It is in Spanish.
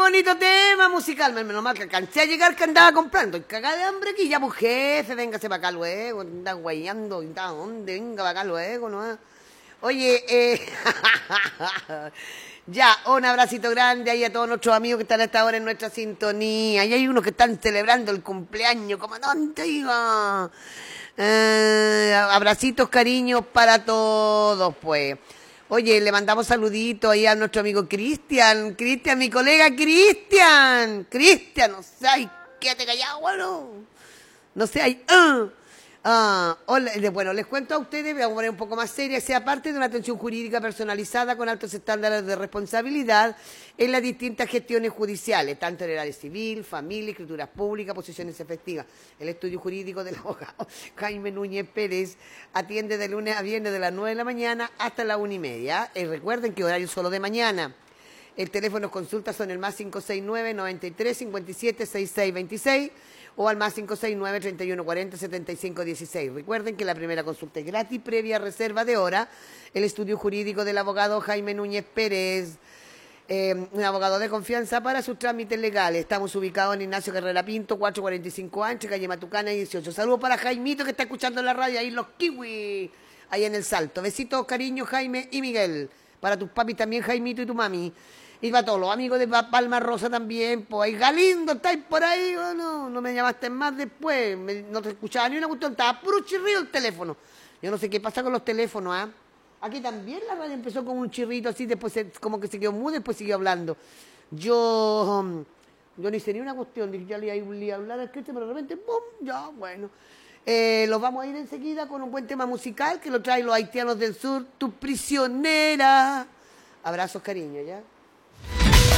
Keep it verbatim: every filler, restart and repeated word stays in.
bonito tema musical. Menos mal que alcancé a llegar, que andaba comprando. Estoy cagada de hambre aquí. Ya, pues, jefe, véngase para acá luego. Anda guayando. ¿Está dónde? Venga para acá luego, ¿no? Oye, eh... ya, un abracito grande ahí a todos nuestros amigos que están a esta hora en nuestra sintonía. Y hay unos que están celebrando el cumpleaños, comandante, diga. Eh, abracitos, cariños para todos, pues. Oye, le mandamos saluditos ahí a nuestro amigo Cristian. Cristian, mi colega Cristian. Cristian, no sé, ay, quédate callado, bueno. No sé, ay, uh. Ah, hola, bueno, les cuento a ustedes, voy a poner un poco más seria, sea parte de una atención jurídica personalizada con altos estándares de responsabilidad en las distintas gestiones judiciales, tanto en el área civil, familia, escrituras públicas, posiciones efectivas. El estudio jurídico del abogado Jaime Núñez Pérez atiende de lunes a viernes de las nueve de la mañana hasta la una y media. Y recuerden que horario solo de mañana. El teléfono de consulta son el más cinco seis nueve, noventa y tres, cincuenta y siete, sesenta y seis veintiséis o al más cinco seis nueve, treinta y uno cuarenta, setenta y cinco dieciséis. Recuerden que la primera consulta es gratis, previa reserva de hora. El estudio jurídico del abogado Jaime Núñez Pérez, eh, un abogado de confianza para sus trámites legales. Estamos ubicados en Ignacio Carrera Pinto, cuatrocientos cuarenta y cinco Ancho, calle Matucana dieciocho. Saludos para Jaimito que está escuchando en la radio, ahí los kiwis, ahí en el Salto. Besitos, cariño, Jaime y Miguel. Para tus papis también, Jaimito, y tu mami. Y para todos los amigos de Palma Rosa también, pues ahí Galindo, ¿estáis por ahí? Oh, no, no me llamaste más después, me, no te escuchaba ni una cuestión, estaba puro chirrido el teléfono. Yo no sé qué pasa con los teléfonos, ¿ah? ¿eh? Aquí también la radio empezó con un chirrito así, después se, como que se quedó mudo, después siguió hablando. Yo, um, yo ni sé ni una cuestión, dije, ya le iba a hablar al Cristian, pero de repente, ¡pum! Ya, bueno. Eh, los vamos a ir enseguida con un buen tema musical que lo traen los haitianos del sur, Tu prisionera. Abrazos, cariño, ¿ya?